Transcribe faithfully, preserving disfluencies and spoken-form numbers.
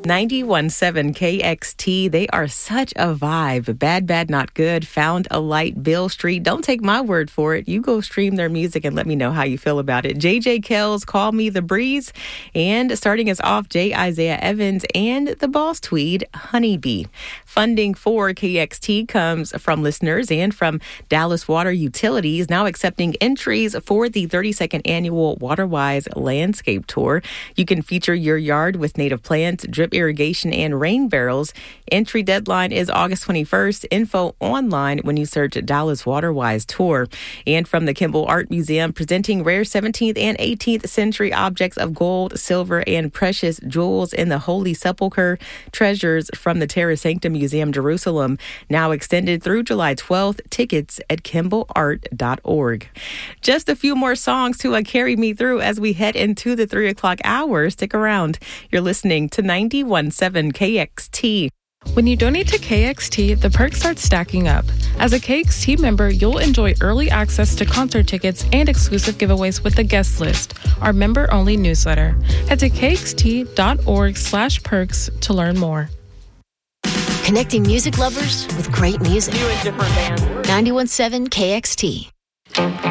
ninety-one point seven K X T, they are such a vibe. Bad, Bad, Not Good, Found a Light, Bill Street. Don't take my word for it. You go stream their music and let me know how you feel about it. J J Kells, Call Me the Breeze. And starting us off, J. Isaiah Evans and the Boss Tweed, Honeybee. Funding for K X T comes from listeners and from Dallas Water Utilities, now accepting entries for the thirty-second annual WaterWise Landscape Tour. You can feature your yard with native plants, drip irrigation, and rain barrels. Entry deadline is August twenty-first. Info online when you search Dallas WaterWise Tour. And from the Kimball Art Museum, presenting rare seventeenth and eighteenth century objects of gold, silver, and precious jewels in the Holy Sepulchre. Treasures from the Terra Sancta Museum, Jerusalem, now extended through July twelfth. Tickets at kimball art dot org. Just a few more songs to uh, carry me through as we head into the three o'clock hour. Stick around. You're listening to ninety-one point seven K X T. When you donate to K X T, the perks start stacking up. As a K X T member, you'll enjoy early access to concert tickets and exclusive giveaways with the guest list, our member-only newsletter. Head to k x t dot org slash perks to learn more. Connecting music lovers with great music. New and different bands. ninety-one point seven K X T.